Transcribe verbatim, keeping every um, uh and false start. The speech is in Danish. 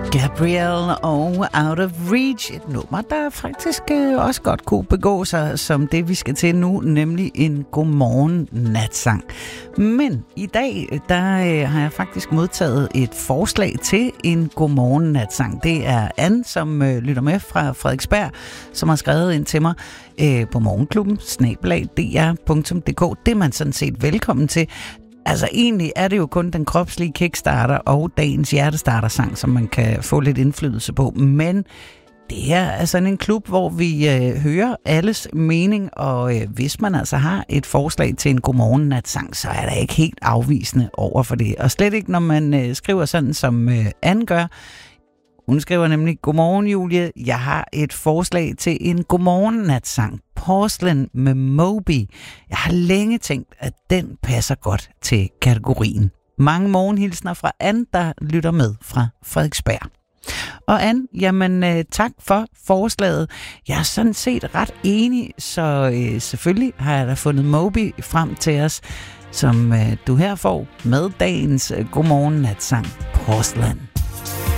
Gabrielle og Out of Reach, et nummer, der faktisk øh, også godt kunne begå sig som det, vi skal til nu, nemlig en godmorgen natsang. Men i dag, der øh, har jeg faktisk modtaget et forslag til en godmorgen natsang. Det er Anne, som øh, lytter med fra Frederiksberg, som har skrevet ind til mig øh, på morgenklubben, snabel-a d r punktum d k. Det er man sådan set velkommen til. Altså egentlig er det jo kun den kropslige kickstarter og dagens hjertestarter-sang, som man kan få lidt indflydelse på. Men det er altså en klub, hvor vi øh, hører alles mening, og øh, hvis man altså har et forslag til en godmorgen-nat-sang, så er der ikke helt afvisende over for det. Og slet ikke, når man øh, skriver sådan, som øh, Anne gør. Hun skriver nemlig, godmorgen Julie, jeg har et forslag til en godmorgen-nat-sang. Porcelain med Moby. Jeg har længe tænkt, at den passer godt til kategorien. Mange morgenhilsner fra Anne, der lytter med fra Frederiksberg. Og Anne, jamen øh, tak for forslaget. Jeg er sådan set ret enig, så øh, selvfølgelig har jeg da fundet Moby frem til os, som øh, du her får med dagens øh, godmorgen-nat-sang Porcelain.